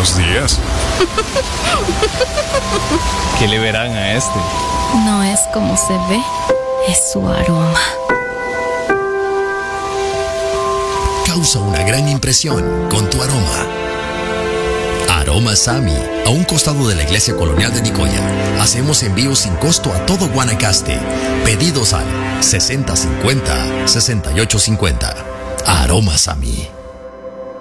Buenos días. ¿Qué le verán a este? No es como se ve, es su aroma. Causa una gran impresión con tu aroma. Aroma Sami, a un costado de la Iglesia Colonial de Nicoya. Hacemos envíos sin costo a todo Guanacaste. Pedidos al 6050-6850. Aroma Sami.